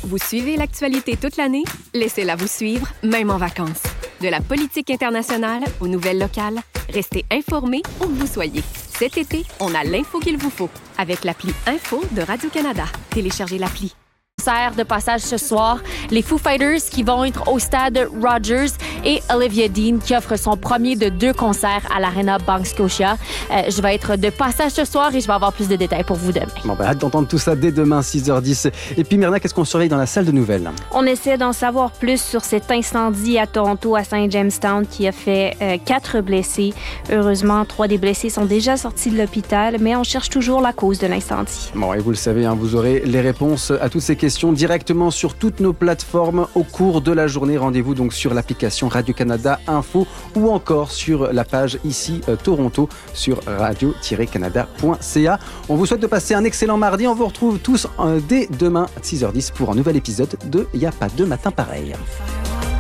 Vous suivez l'actualité toute l'année? Laissez-la vous suivre, même en vacances. De la politique internationale aux nouvelles locales, restez informés où que vous soyez. Cet été, on a l'info qu'il vous faut avec l'appli Info de Radio-Canada. Téléchargez l'appli. Concert de passage ce soir, les Foo Fighters qui vont être au stade Rogers et Olivia Dean qui offre son premier de 2 concerts à l'Arena Bank Scotia. Je vais être de passage ce soir et je vais avoir plus de détails pour vous demain. Bon, hâte d'entendre tout ça dès demain, 6h10. Et puis Myrna, qu'est-ce qu'on surveille dans la salle de nouvelles? On essaie d'en savoir plus sur cet incendie à Toronto, à Saint Jamestown, qui a fait 4 blessés. Heureusement, 3 des blessés sont déjà sortis de l'hôpital, mais on cherche toujours la cause de l'incendie. Bon, et vous le savez, vous aurez les réponses à toutes ces questions directement sur toutes nos plateformes au cours de la journée. Rendez-vous donc sur l'application Radio-Canada Info ou encore sur la page ici Toronto sur radio-canada.ca. On vous souhaite de passer un excellent mardi. On vous retrouve tous dès demain 6h10 pour un nouvel épisode de Y a pas de matin pareil.